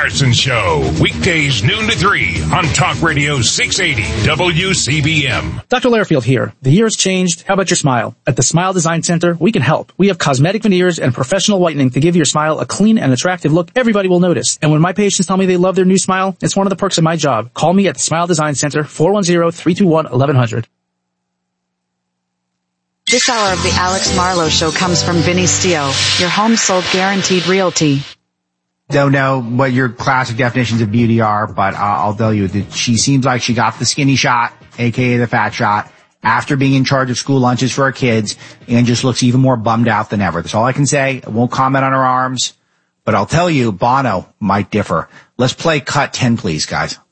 Carson Show. Weekdays noon to 3 on Talk Radio 680 WCBM. Dr. Lairfield here. The year has changed. How about your smile? At the Smile Design Center, we can help. We have cosmetic veneers and professional whitening to give your smile a clean and attractive look everybody will notice. And when my patients tell me they love their new smile, it's one of the perks of my job. Call me at the Smile Design Center, 410-321-1100. This hour of the Alex Marlowe Show comes from Vinny Stio, your home sold guaranteed realty. Don't know what your classic definitions of beauty are, but I'll tell you that she seems like she got the skinny shot, aka the fat shot, after being in charge of school lunches for her kids, and just looks even more bummed out than ever. That's all I can say. I won't comment on her arms, but I'll tell you, Bono might differ. Let's play cut 10, please, guys.